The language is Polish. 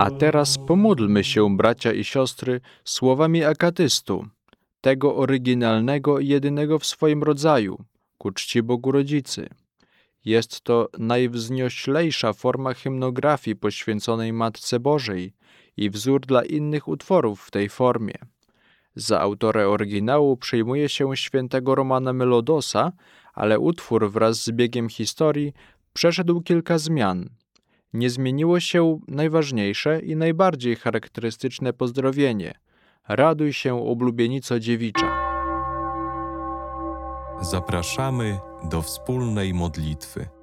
A teraz pomódlmy się, bracia i siostry, słowami akatystu, tego oryginalnego i jedynego w swoim rodzaju, ku czci Bogu Rodzicy. Jest to najwznioślejsza forma hymnografii poświęconej Matce Bożej i wzór dla innych utworów w tej formie. Za autora oryginału przyjmuje się świętego Romana Melodosa, ale utwór wraz z biegiem historii przeszedł kilka zmian. Nie zmieniło się najważniejsze i najbardziej charakterystyczne pozdrowienie: raduj się, oblubienico dziewicza. Zapraszamy do wspólnej modlitwy.